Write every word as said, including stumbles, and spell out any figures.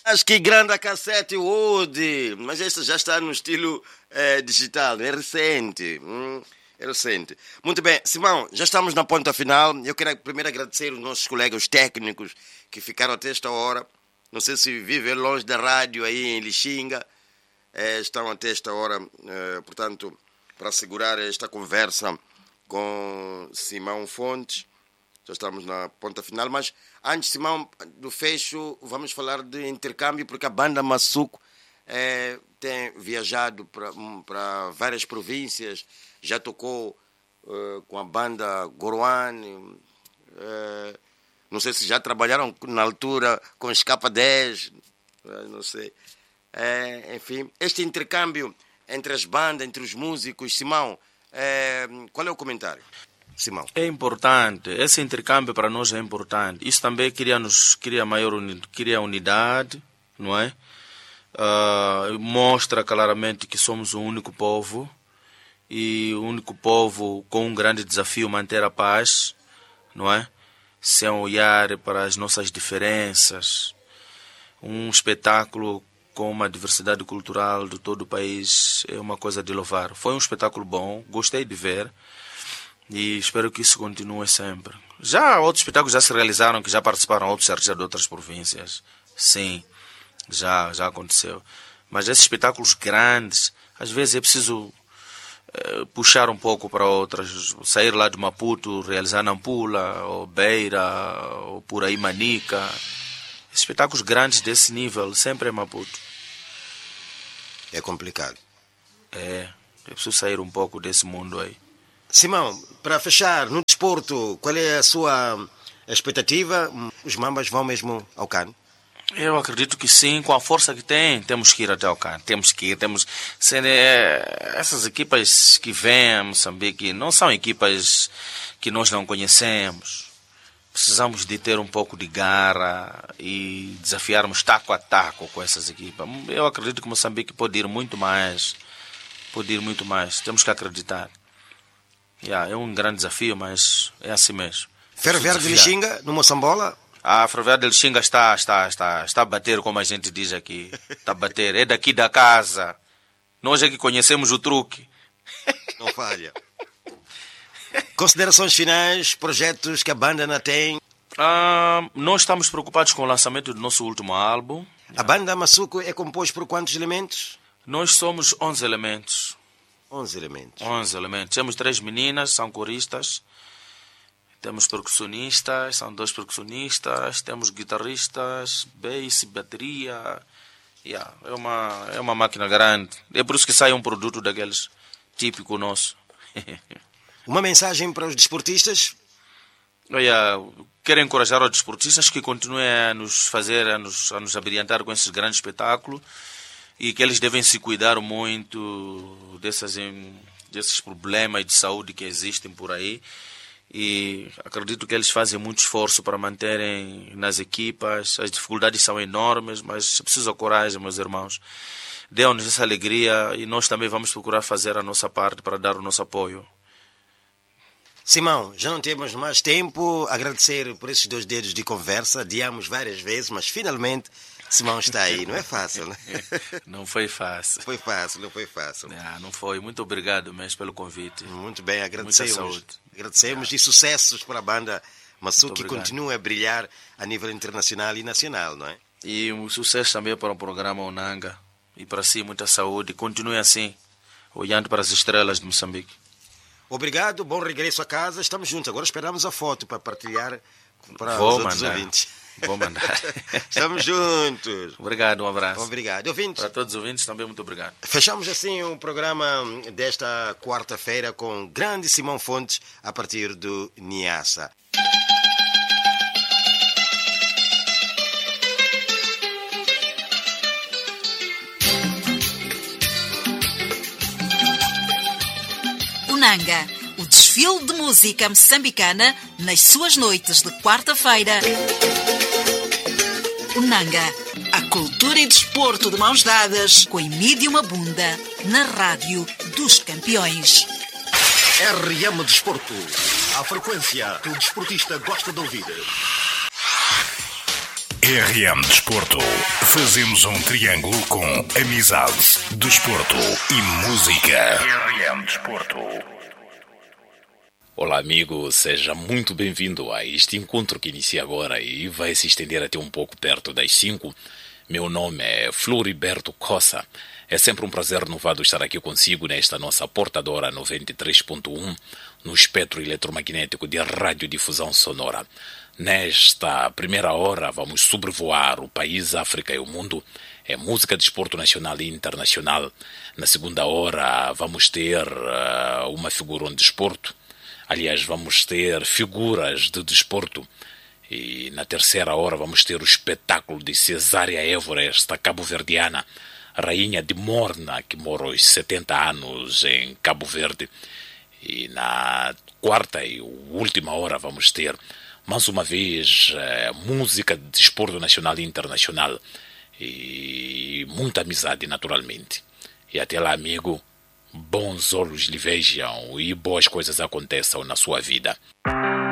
Acho que grande a cassete Woody, mas esta já está no estilo é, digital, é recente. Hum, é recente. Muito bem, Simão, já estamos na ponta final. Eu quero primeiro agradecer os nossos colegas técnicos que ficaram até esta hora. Não sei se vivem longe da rádio aí em Lixinga. É, estão até esta hora, é, portanto, para assegurar esta conversa com Simão Fontes. Já estamos na ponta final, mas antes, Simão, do fecho, vamos falar de intercâmbio, porque a banda Massuco é, tem viajado para várias províncias, já tocou uh, com a banda Goruane, uh, não sei se já trabalharam na altura com Escapa dez, uh, não sei. É, enfim, este intercâmbio entre as bandas, entre os músicos, Simão, é, qual é o comentário? Simão. É importante, esse intercâmbio para nós é importante. Isso também cria, nos, cria maior uni, cria unidade, não é? Uh, mostra claramente que somos o único povo e o único povo com um grande desafio manter a paz, não é? Sem olhar para as nossas diferenças. Um espetáculo com uma diversidade cultural de todo o país é uma coisa de louvar. Foi um espetáculo bom, gostei de ver. E espero que isso continue sempre. Já outros espetáculos já se realizaram, que já participaram outros artistas de outras províncias. Sim, já, já aconteceu. Mas esses espetáculos grandes, às vezes é preciso eh, puxar um pouco para outras. Sair lá de Maputo, realizar Nampula, ou Beira, ou por aí Manica. Espetáculos grandes desse nível, sempre é Maputo. É complicado. É, é preciso sair um pouco desse mundo aí. Simão, para fechar, no desporto, qual é a sua expectativa? Os Mambas vão mesmo ao CAN? Eu acredito que sim, com a força que tem, temos que ir até ao CAN. Temos que ir, temos... É, essas equipas que vêm a Moçambique não são equipas que nós não conhecemos. Precisamos de ter um pouco de garra e desafiarmos taco a taco com essas equipas. Eu acredito que Moçambique pode ir muito mais. Pode ir muito mais. Temos que acreditar. Yeah, é um grande desafio, mas é assim mesmo. Ferroviário de Lixinga, no Moçambola? A Ferroviário de Lixinga está, está, está, está a bater, como a gente diz aqui. Está a bater. É daqui da casa. Nós é que conhecemos o truque. Não falha. Considerações finais, projetos que a banda ainda tem? Ah, nós estamos preocupados com o lançamento do nosso último álbum. A banda Massuco é composta por quantos elementos? Nós somos onze elementos. onze elementos. onze elementos. Temos três meninas, são coristas. Temos percussionistas, são dois percussionistas. Temos guitarristas, bass, bateria. Yeah, é, uma, é uma máquina grande. É por isso que sai um produto daqueles típico nosso. Uma mensagem para os desportistas? Olha, quero encorajar os desportistas que continuem a nos fazer, a nos, a nos abrilhantar com esses grandes espetáculos. E que eles devem se cuidar muito dessas, desses problemas de saúde que existem por aí. E acredito que eles fazem muito esforço para manterem nas equipas. As dificuldades são enormes, mas precisa de coragem, meus irmãos. Dê-nos essa alegria e nós também vamos procurar fazer a nossa parte para dar o nosso apoio. Simão, já não temos mais tempo. Agradecer por esses dois dedos de conversa. Adiamos várias vezes, mas finalmente... Simão está aí, não é fácil, né? Não foi fácil. Foi fácil, não foi fácil. Ah, não foi. Muito obrigado mesmo pelo convite. Muito bem, agradecemos. Muita saúde. Agradecemos ah. e sucessos para a banda Massuco, que continua a brilhar a nível internacional e nacional, não é? E um sucesso também para o programa Unanga. E para si, muita saúde. Continue assim, olhando para as estrelas de Moçambique. Obrigado, bom regresso a casa. Estamos juntos. Agora esperamos a foto para partilhar para Vou os outros mandar. ouvintes. Vou mandar. Estamos juntos. Obrigado, um abraço. Obrigado. Ouvintes, para todos os ouvintes também, muito obrigado. Fechamos assim o programa desta quarta-feira com o grande Simão Fontes a partir do Niassa. Unanga, o desfile de música moçambicana nas suas noites de quarta-feira. Unanga, a cultura e desporto de mãos dadas com Emílio Mabunda na Rádio dos Campeões. R M Desporto, a frequência que o desportista gosta de ouvir. R M Desporto. Fazemos um triângulo com amizade, desporto e música. R M Desporto. Olá amigo, seja muito bem-vindo a este encontro que inicia agora e vai se estender até um pouco perto das cinco. Meu nome é Floriberto Cossa. É sempre um prazer renovado estar aqui consigo nesta nossa portadora noventa e três ponto um no espectro eletromagnético de radiodifusão sonora. Nesta primeira hora vamos sobrevoar o país, a África e o mundo. É música, desporto nacional e internacional. Na segunda hora vamos ter uh, uma figura de desporto. Aliás, vamos ter figuras de desporto. E na terceira hora vamos ter o espetáculo de Cesária Évora, esta cabo-verdiana, rainha de Morna, que mora aos setenta anos em Cabo Verde. E na quarta e última hora vamos ter, mais uma vez, eh, música de desporto nacional e internacional. E muita amizade, naturalmente. E até lá, amigo, bons olhos lhe vejam e boas coisas aconteçam na sua vida.